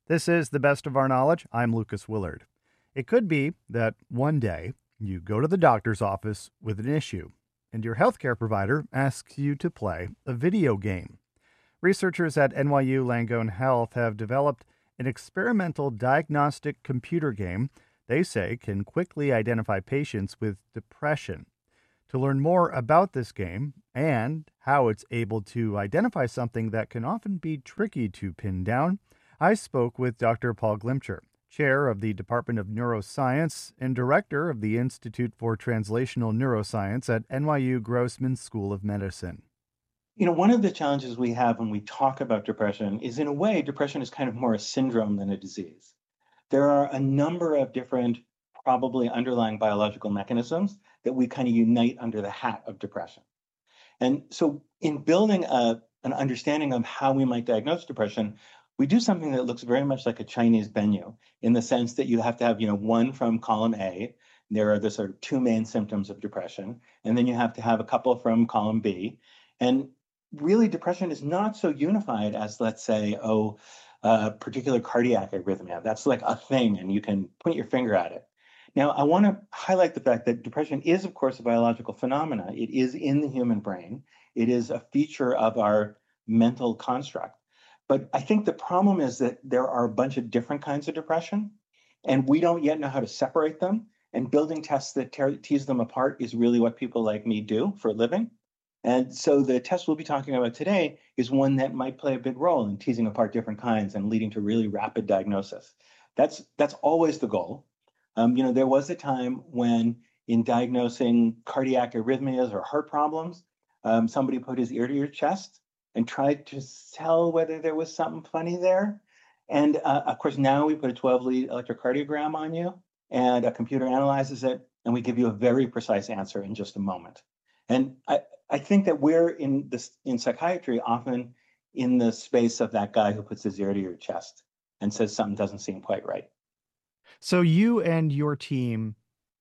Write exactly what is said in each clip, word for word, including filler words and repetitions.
This is The Best of Our Knowledge. I'm Lucas Willard. It could be that one day you go to the doctor's office with an issue, and your healthcare provider asks you to play a video game. Researchers at N Y U Langone Health have developed an experimental diagnostic computer game they say can quickly identify patients with depression. To learn more about this game and how it's able to identify something that can often be tricky to pin down, I spoke with Doctor Paul Glimcher, chair of the Department of Neuroscience and director of the Institute for Translational Neuroscience at N Y U Grossman School of Medicine. You know, one of the challenges we have when we talk about depression is, in a way, depression is kind of more a syndrome than a disease. There are a number of different, probably underlying biological mechanisms that we kind of unite under the hat of depression. And so in building a, an understanding of how we might diagnose depression, we do something that looks very much like a Chinese menu, in the sense that you have to have, you know, one from column A. There are the sort of two main symptoms of depression, and then you have to have a couple from column B. And really, depression is not so unified as, let's say, oh, a particular cardiac arrhythmia. That's like a thing, and you can point your finger at it. Now, I want to highlight the fact that depression is, of course, a biological phenomena. It is in the human brain. It is a feature of our mental construct. But I think the problem is that there are a bunch of different kinds of depression, and we don't yet know how to separate them. And building tests that te- tease them apart is really what people like me do for a living. And so the test we'll be talking about today is one that might play a big role in teasing apart different kinds and leading to really rapid diagnosis. That's that's always the goal. Um, you know, there was a time when, in diagnosing cardiac arrhythmias or heart problems, um, somebody put his ear to your chest and tried to tell whether there was something funny there. And uh, of course, now we put a twelve lead electrocardiogram on you, and a computer analyzes it, and we give you a very precise answer in just a moment. And I, I think that we're in this in psychiatry often in the space of that guy who puts his ear to your chest and says something doesn't seem quite right. So you and your team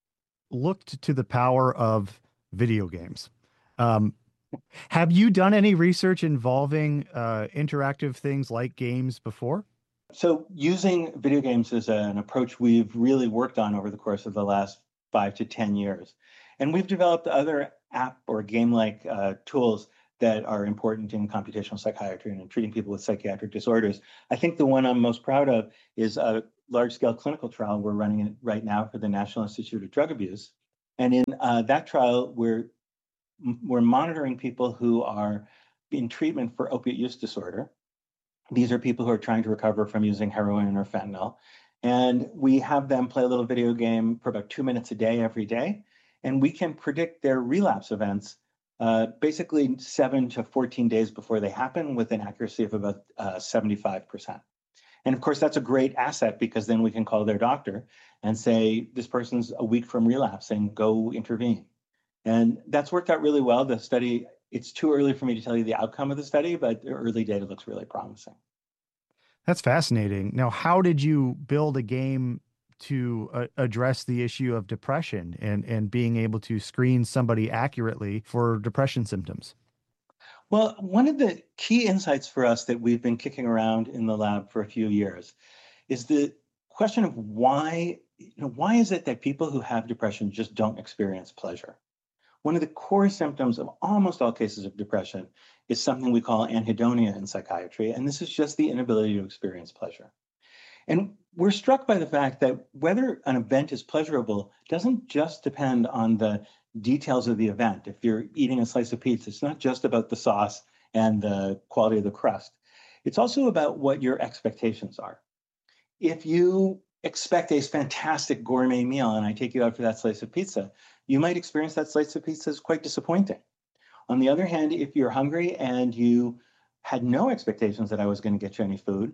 looked to the power of video games. Um, have you done any research involving uh, interactive things like games before? So using video games is an approach we've really worked on over the course of the last five to ten years. And we've developed other app or game-like uh, tools that are important in computational psychiatry and in treating people with psychiatric disorders. I think the one I'm most proud of is a large-scale clinical trial we're running right now for the National Institute of Drug Abuse. And in uh, that trial, we're we're monitoring people who are in treatment for opiate use disorder. These are people who are trying to recover from using heroin or fentanyl. And we have them play a little video game for about two minutes a day every day. And we can predict their relapse events uh, basically seven to fourteen days before they happen with an accuracy of about uh, seventy-five percent. And of course, that's a great asset, because then we can call their doctor and say, this person's a week from relapsing, go intervene. And that's worked out really well. The study, it's too early for me to tell you the outcome of the study, but the early data looks really promising. That's fascinating. Now, how did you build a game to uh, address the issue of depression and, and being able to screen somebody accurately for depression symptoms? Well, one of the key insights for us that we've been kicking around in the lab for a few years is the question of why, you know, why is it that people who have depression just don't experience pleasure? One of the core symptoms of almost all cases of depression is something we call anhedonia in psychiatry, and this is just the inability to experience pleasure. And we're struck by the fact that whether an event is pleasurable doesn't just depend on the details of the event. If you're eating a slice of pizza, it's not just about the sauce and the quality of the crust. It's also about what your expectations are. If you expect a fantastic gourmet meal and I take you out for that slice of pizza, you might experience that slice of pizza as quite disappointing. On the other hand, if you're hungry and you had no expectations that I was going to get you any food,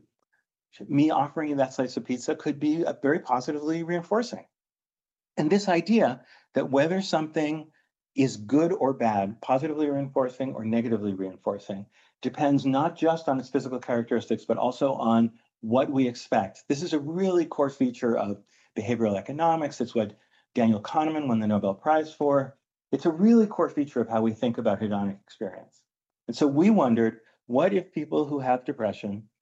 me offering you that slice of pizza could be very positively reinforcing. And this idea that whether something is good or bad, positively reinforcing or negatively reinforcing, depends not just on its physical characteristics, but also on what we expect. This is a really core feature of behavioral economics. It's what Daniel Kahneman won the Nobel Prize for. It's a really core feature of how we think about hedonic experience. And so we wondered, what if people who have depression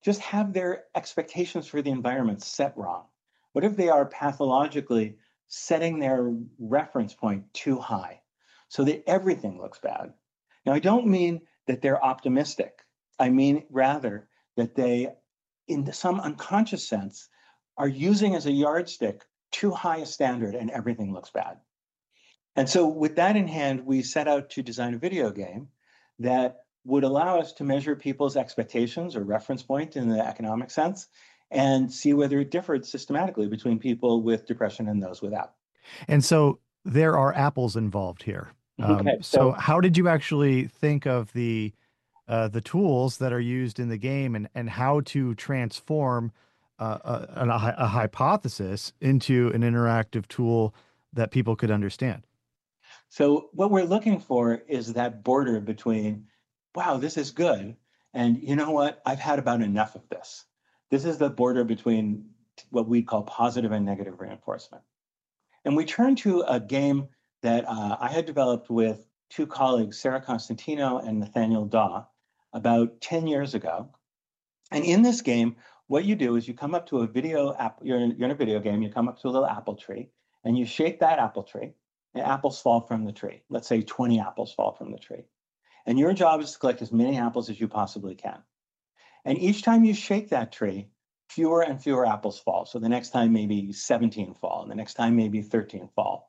just have their expectations for the environment set wrong? What if they are pathologically setting their reference point too high so that everything looks bad? Now, I don't mean that they're optimistic. I mean rather that they, in some unconscious sense, are using as a yardstick too high a standard and everything looks bad. And so with that in hand, we set out to design a video game that would allow us to measure people's expectations or reference point in the economic sense and see whether it differed systematically between people with depression and those without. And so there are apples involved here. Um, Okay, so so how did you actually think of the uh, the tools that are used in the game, and and how to transform uh, a, a, a hypothesis into an interactive tool that people could understand? so what we're looking for is that border between, wow, this is good, and you know what? I've had about enough of this. This is the border between what we call positive and negative reinforcement. And we turn to a game that uh, I had developed with two colleagues, Sarah Constantino and Nathaniel Daw, about ten years ago. And in this game, what you do is you come up to a video app, you're in, you're in a video game, you come up to a little apple tree, and you shake that apple tree, and apples fall from the tree. Let's say twenty apples fall from the tree. And your job is to collect as many apples as you possibly can. And each time you shake that tree, fewer and fewer apples fall. So the next time maybe seventeen fall, and the next time maybe thirteen fall.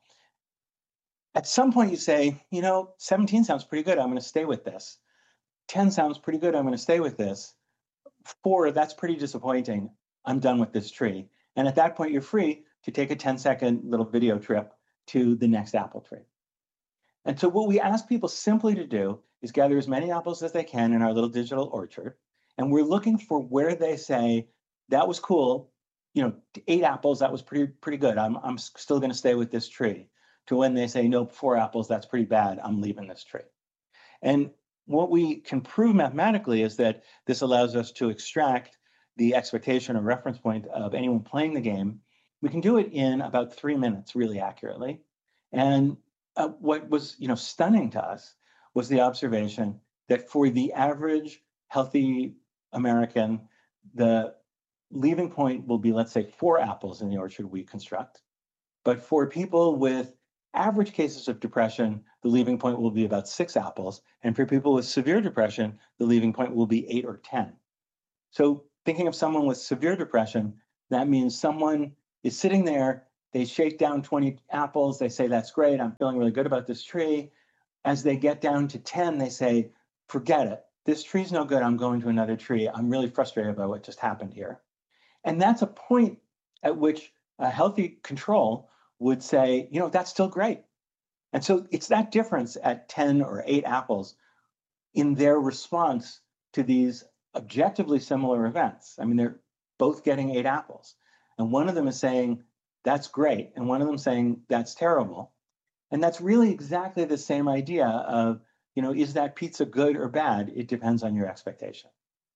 At some point you say, you know, seventeen sounds pretty good. I'm going to stay with this. ten sounds pretty good. I'm going to stay with this. Four, that's pretty disappointing. I'm done with this tree. And at that point, you're free to take a ten second little video trip to the next apple tree. And so what we ask people simply to do is gather as many apples as they can in our little digital orchard. And we're looking for where they say, that was cool, you know, eight apples, that was pretty pretty good. I'm, I'm still going to stay with this tree. To when they say, nope, four apples, that's pretty bad. I'm leaving this tree. And what we can prove mathematically is that this allows us to extract the expectation or reference point of anyone playing the game. We can do it in about three minutes really accurately. And uh, what was, you know, stunning to us was the observation that for the average healthy American, the leaving point will be, let's say, four apples in the orchard we construct. But for people with average cases of depression, the leaving point will be about six apples. And for people with severe depression, the leaving point will be eight or ten. So thinking of someone with severe depression, that means someone is sitting there, they shake down twenty apples, they say, that's great, I'm feeling really good about this tree. As they get down to ten, they say, forget it. This tree's no good, I'm going to another tree. I'm really frustrated by what just happened here. And that's a point at which a healthy control would say, you know, that's still great. And so it's that difference at ten or eight apples in their response to these objectively similar events. I mean, they're both getting eight apples. And one of them is saying, that's great. And one of them saying, that's terrible. And that's really exactly the same idea of, you know, is that pizza good or bad? It depends on your expectation.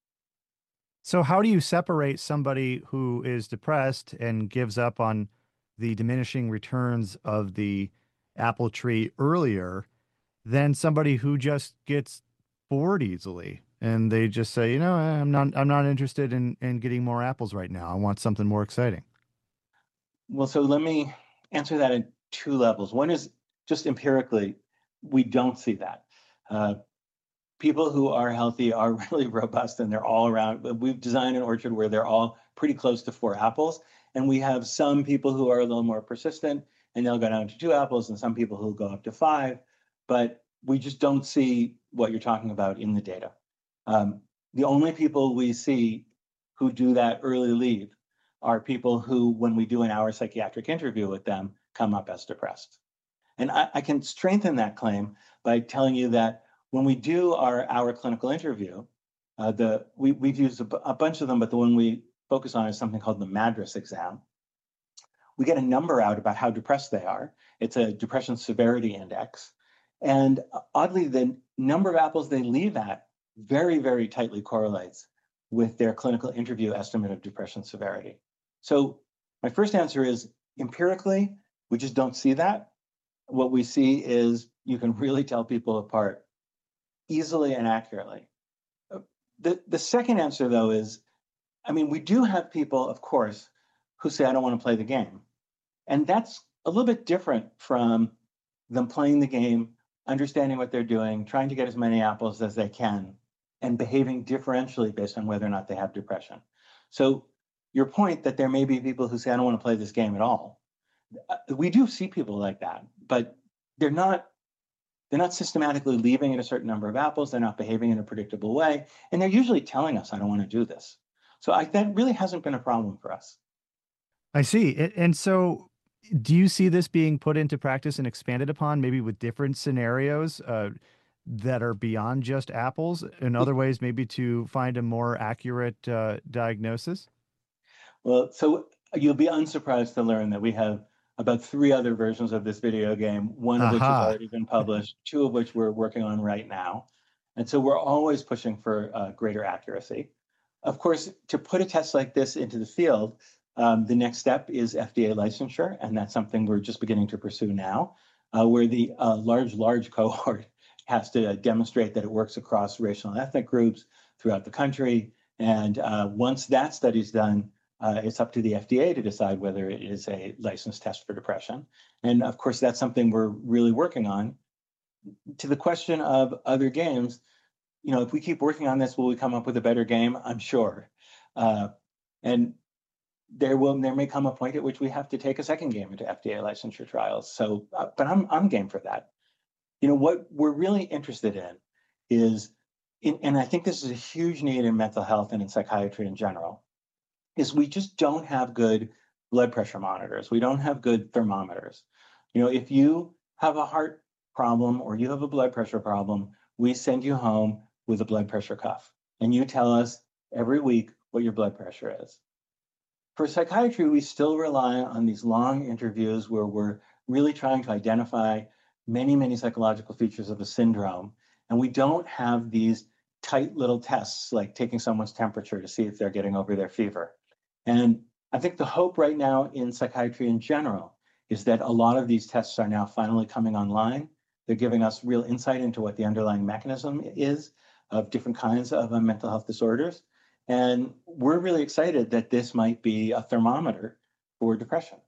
So how do you separate somebody who is depressed and gives up on the diminishing returns of the apple tree earlier than somebody who just gets bored easily and they just say, you know, I'm not I'm not interested in in getting more apples right now. I want something more exciting. Well, so let me answer that in two levels. One is just empirically, we don't see that. Uh, people who are healthy are really robust and they're all around. We've designed an orchard where they're all pretty close to four apples. And we have some people who are a little more persistent and they'll go down to two apples, and some people who go up to five. But we just don't see what you're talking about in the data. Um, the only people we see who do that early leave are people who, when we do an hour psychiatric interview with them, come up as depressed. And I, I can strengthen that claim by telling you that when we do our hour clinical interview, uh, the we, we've used a, a bunch of them, but the one we focus on is something called the MADRS exam. We get a number out about how depressed they are. It's a depression severity index. And oddly, the number of apples they leave at very, very tightly correlates with their clinical interview estimate of depression severity. So my first answer is empirically, we just don't see that. What we see is you can really tell people apart easily and accurately. The, the second answer, though, is I mean, we do have people, of course, who say, I don't want to play the game. And that's a little bit different from them playing the game, understanding what they're doing, trying to get as many apples as they can, and behaving differentially based on whether or not they have depression. So your point that there may be people who say, I don't want to play this game at all. uh, We do see people like that, but they're not they're not systematically leaving at a certain number of apples. They're not behaving in a predictable way. And they're usually telling us, I don't want to do this. So I, that really hasn't been a problem for us. I see. A- And so, do you see this being put into practice and expanded upon, maybe with different scenarios uh, that are beyond just apples, in other ways, maybe to find a more accurate uh, diagnosis? Well, so you'll be unsurprised to learn that we have about three other versions of this video game, one of which has Aha. already been published, two of which we're working on right now. And so we're always pushing for uh, greater accuracy. Of course, to put a test like this into the field, um, the next step is F D A licensure, and that's something we're just beginning to pursue now, uh, where the uh, large, large cohort has to demonstrate that it works across racial and ethnic groups throughout the country. And uh, once that study's done, uh, it's up to the F D A to decide whether it is a licensed test for depression. And of course, that's something we're really working on. To the question of other games, you know, if we keep working on this, will we come up with a better game? I'm sure. Uh, and there will there may come a point at which we have to take a second game into F D A licensure trials. So, uh, but I'm I'm game for that. You know, what we're really interested in is, in, and I think this is a huge need in mental health and in psychiatry in general, is we just don't have good blood pressure monitors. We don't have good thermometers. You know, if you have a heart problem or you have a blood pressure problem, we send you home with a blood pressure cuff, and you tell us every week what your blood pressure is. For psychiatry, we still rely on these long interviews where we're really trying to identify many, many psychological features of a syndrome. And we don't have these tight little tests like taking someone's temperature to see if they're getting over their fever. And I think the hope right now in psychiatry in general is that a lot of these tests are now finally coming online. They're giving us real insight into what the underlying mechanism is of different kinds of uh, mental health disorders. And we're really excited that this might be a thermometer for depression.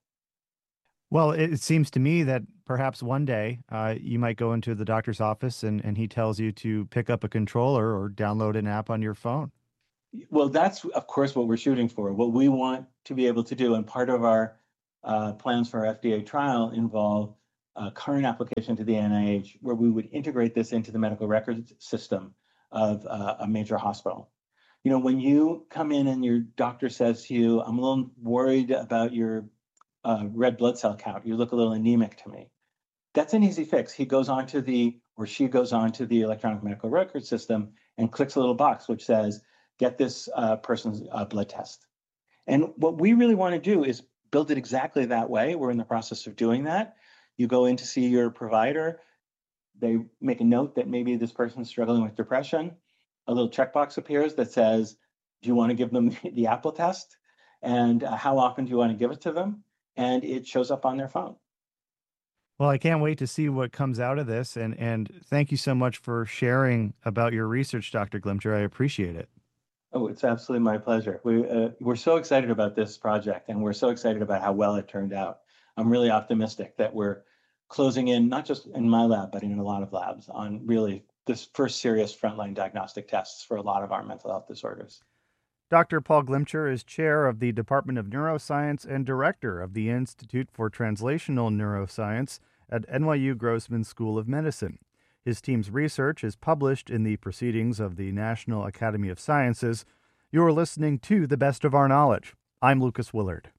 Well, it it seems to me that perhaps one day uh, you might go into the doctor's office and, and he tells you to pick up a controller or download an app on your phone. Well, that's of course what we're shooting for. What we want to be able to do, and part of our uh, plans for our F D A trial involve a current application to the N I H where we would integrate this into the medical records system of uh, a major hospital. You know, when you come in and your doctor says to you, I'm a little worried about your uh, red blood cell count, you look a little anemic to me. That's an easy fix. He goes on to the, or she goes on to the electronic medical record system and clicks a little box which says, get this uh, person's uh, blood test. And what we really want to do is build it exactly that way. We're in the process of doing that. You go in to see your provider. They make a note that maybe this person's struggling with depression. A little checkbox appears that says, do you want to give them the Apple test? And uh, how often do you want to give it to them? And it shows up on their phone. Well, I can't wait to see what comes out of this. And, and thank you so much for sharing about your research, Doctor Glimcher. I appreciate it. Oh, it's absolutely my pleasure. We, uh, we're so excited about this project, and we're so excited about how well it turned out. I'm really optimistic that we're closing in, not just in my lab, but in a lot of labs, on really this first serious frontline diagnostic tests for a lot of our mental health disorders. Doctor Paul Glimcher is chair of the Department of Neuroscience and director of the Institute for Translational Neuroscience at N Y U Grossman School of Medicine. His team's research is published in the Proceedings of the National Academy of Sciences. You're listening to The Best of Our Knowledge. I'm Lucas Willard.